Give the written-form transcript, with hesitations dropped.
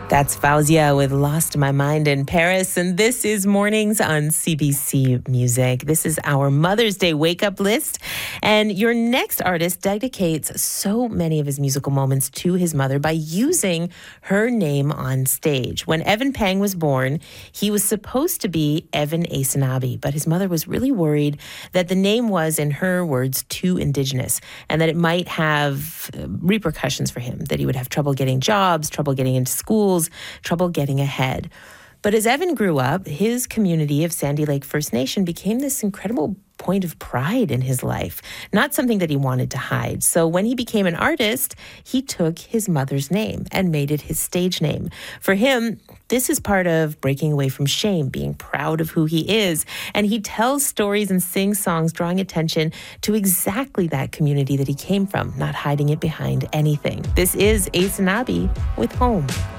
That's Fauzia with Lost My Mind in Paris. And this is Mornings on CBC Music. This is our Mother's Day wake-up list. And your next artist dedicates so many of his musical moments to his mother by using her name on stage. When Evan Pang was born, he was supposed to be Evan Asanabi, but his mother was really worried that the name was, in her words, too indigenous and that it might have repercussions for him, that he would have trouble getting jobs, trouble getting into schools, trouble getting ahead. But as Evan grew up, his community of Sandy Lake First Nation became this incredible point of pride in his life, not something that he wanted to hide. So when he became an artist, he took his mother's name and made it his stage name. For him, this is part of breaking away from shame, being proud of who he is. And he tells stories and sings songs, drawing attention to exactly that community that he came from, not hiding it behind anything. This is Asanabi with Home.